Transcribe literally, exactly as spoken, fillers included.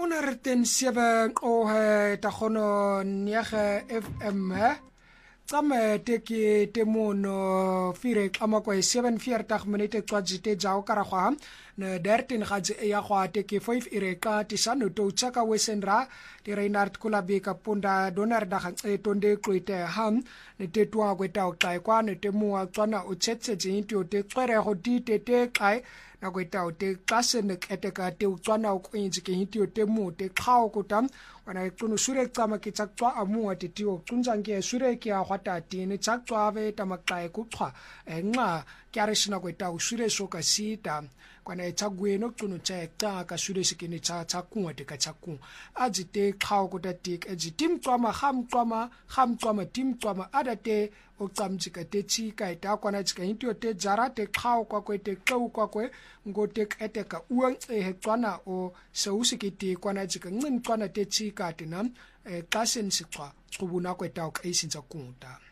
honderd sewe ohe tagono nege F M tsame teke temono fire kama kwa seven vierenveertig minute twajite jao karagwa ne dertien gadze ya gwa teke five ireka tisano to chaka wesendra di Reinhard Kulabeka punda donarda tonde kwete ham ne tetwa kweta ukai kwa ne temua tswana o tsetse jinti o te tswere go di tete kai na kweta o te klase ne keteka te tswana o kwinji ke hinti o te mu te khao kutam wana tsuno sure tsama ke tsatswa amu ati ti o tsunjange sure ke a gwata ti ne tsatswa be tamakai kutswa enxa kyarishina kweta o sure soka sita kwana tsagweno tsuno tsa ka sure sikene tsa tsakungwa te ka tsaku ajite khao kutatik ejitim tswama ham tswama ham tswama tim tswama adate o tsamjika te chika ita kwana chika hinti o te jara te khao kwa kwe te kau kwa kwe ngote eteka uang e tswana o seusikiti kwana chika ngin tswana te chika tina kasen sikwa tsubuna kweta o kaisinza kunta